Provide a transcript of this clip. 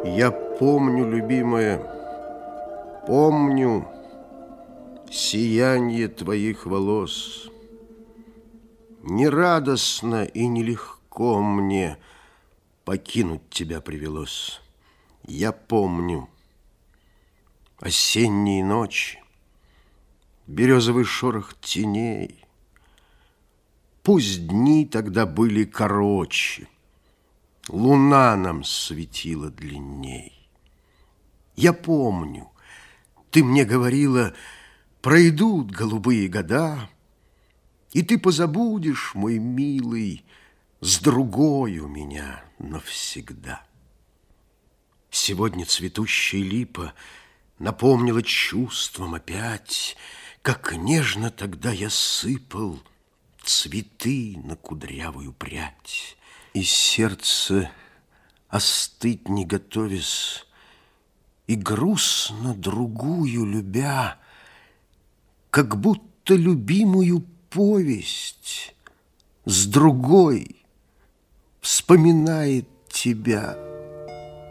Я помню, любимая, помню сияние твоих волос. Нерадостно и нелегко мне покинуть тебя привелось. Я помню осенние ночи, березовый шорох теней. Пусть дни тогда были короче, луна нам светила длинней. Я помню, ты мне говорила, пройдут голубые года, и ты позабудешь, мой милый, с другой у меня навсегда. Сегодня цветущая липа напомнила чувством опять, как нежно тогда я сыпал цветы на кудрявую прядь. И сердце, остыть не готовясь, и грустно другую любя, как будто любимую повесть с другой вспоминает тебя.